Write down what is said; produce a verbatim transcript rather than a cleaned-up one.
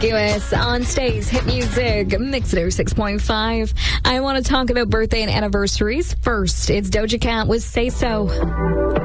Conspicuous on Stay's Hit Music, Mix It oh six point five. I want to talk about birthday and anniversaries. First, it's Doja Cat with Say So.